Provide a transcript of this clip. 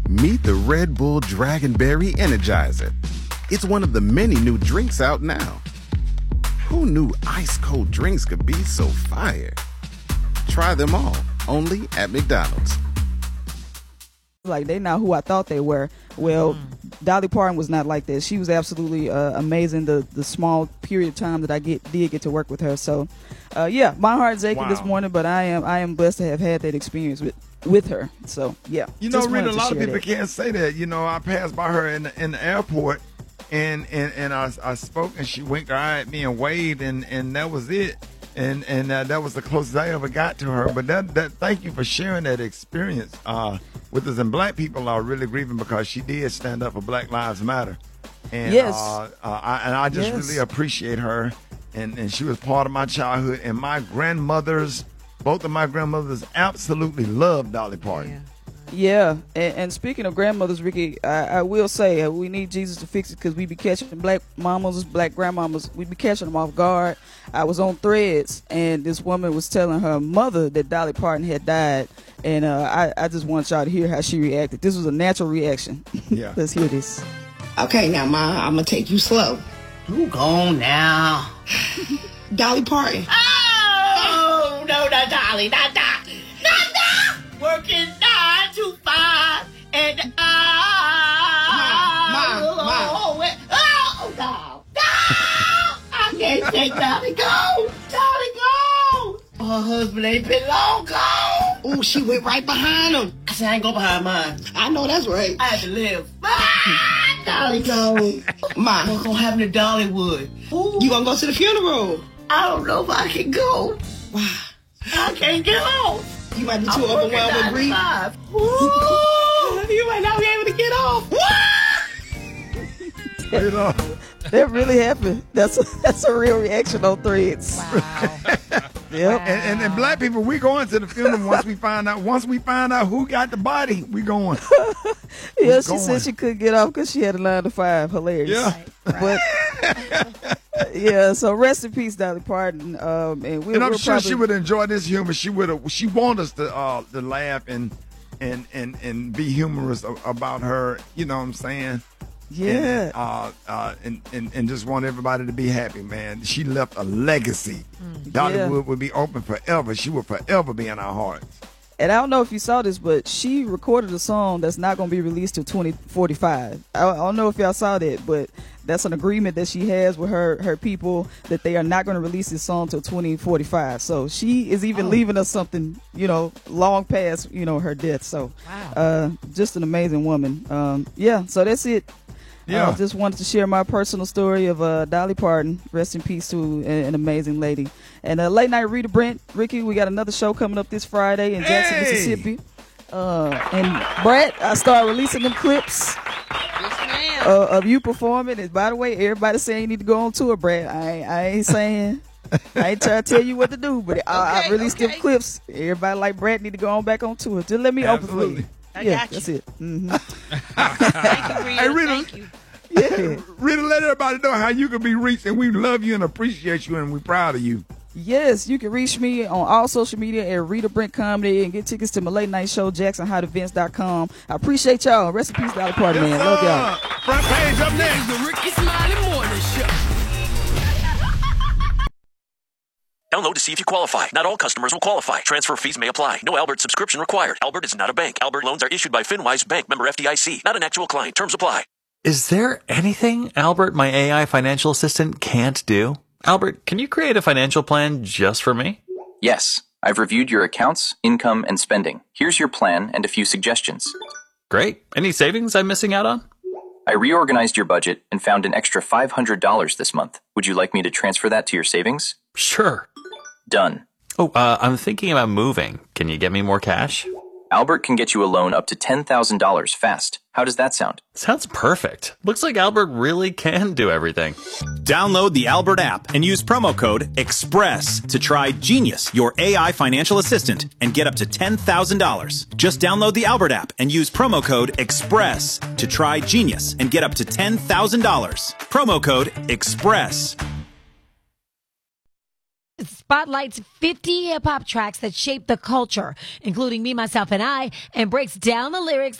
Meet the Red Bull Dragonberry Energizer. It's one of the many new drinks out now. Who knew ice-cold drinks could be so fire? Try them all, only at McDonald's. Like, they not who I thought they were. Well, Dolly Parton was not like that. She was absolutely amazing. The small period of time that I did get to work with her. So, yeah, my heart's aching this morning, but I am blessed to have had that experience with her. So, yeah. You know, Rita, a lot of people can't say that. You know, I passed by her in the airport, and I spoke, and she winked her eye at me and waved, and that was it. And that was the closest I ever got to her. But that thank you for sharing that experience with us. And black people are really grieving because she did stand up for Black Lives Matter. And yes. I just really appreciate her. And she was part of my childhood. And my grandmothers, both of my grandmothers, absolutely loved Dolly Parton. Yeah, and speaking of grandmothers, Ricky, I will say we need Jesus to fix it, because we be catching black mamas, black grandmamas, we be catching them off guard. I was on Threads, and this woman was telling her mother that Dolly Parton had died, and I just want y'all to hear how she reacted. This was a natural reaction. Yeah. Let's hear this. Okay, now, Ma, I'm going to take you slow. You go now. Dolly Parton. Oh, no, not Dolly, not Dolly. Working 9 to 5 and Ma. Oh, no. I can't take Dolly go. Dolly go. Her husband ain't been long gone. Oh, she went right behind him. I said I ain't go behind mine. I know that's right. I had to live. Dolly go. Ma. What's gonna happen to Dollywood? Ooh. You gonna go to the funeral? I don't know if I can go. Wow. I can't get off. You might be too overwhelmed with grief. You might not be able to get off. That really happened. That's a real reaction on Threads. Wow. Yep. And black people, we going to the funeral once we find out who got the body. We going. Yeah, she said she couldn't get off because she had a 9 to 5. Hilarious. Yeah. But yeah, so rest in peace, Dolly Parton. And I'm sure she would enjoy this humor. She want us to laugh and be humorous about her. You know what I'm saying? Yeah. And just want everybody to be happy, man. She left a legacy. Dollywood would be open forever. She will forever be in our hearts. And I don't know if you saw this, but she recorded a song that's not going to be released till 2045. I don't know if y'all saw that, but that's an agreement that she has with her people, that they are not going to release this song till 2045. So she is even leaving us something, long past, her death. So just an amazing woman. So that's it. Yeah. Just wanted to share my personal story of Dolly Parton. Rest in peace to an amazing lady. And Late Night Rita Brent, Ricky, we got another show coming up this Friday in Jackson, Mississippi. And Brett, I started releasing them clips of you performing. And by the way, everybody's saying you need to go on tour, Brett. I ain't saying, I ain't trying to tell you what to do, but I released them clips. Everybody like Brett need to go on back on tour. Just let me open for you. I got you. That's it. Mm-hmm. Thank you, Rita. Hey, Rita. Thank you. Yeah. Rita, let everybody know how you can be reached, and we love you and appreciate you, and we're proud of you. Yes, you can reach me on all social media at Rita Brent Comedy, and get tickets to my late night show, JacksonHotEvents.com. I appreciate y'all. Rest in peace, Dolly Parton, man. Love y'all. Front page up next. The Ricky Smiley Morning Show. Download to see if you qualify. Not all customers will qualify. Transfer fees may apply. No Albert subscription required. Albert is not a bank. Albert loans are issued by FinWise Bank, member FDIC. Not an actual client. Terms apply. Is there anything Albert, my AI financial assistant, can't do? Albert, can you create a financial plan just for me? Yes. I've reviewed your accounts, income, and spending. Here's your plan and a few suggestions. Great. Any savings I'm missing out on? I reorganized your budget and found an extra $500 this month. Would you like me to transfer that to your savings? Sure. Done. Oh, I'm thinking about moving. Can you get me more cash? Albert can get you a loan up to $10,000 fast. How does that sound? Sounds perfect. Looks like Albert really can do everything. Download the Albert app and use promo code EXPRESS to try Genius, your AI financial assistant, and get up to $10,000. Just download the Albert app and use promo code EXPRESS to try Genius and get up to $10,000. Promo code EXPRESS. Spotlights 50 hip-hop tracks that shaped the culture, including Me, Myself, and I, and breaks down the lyrics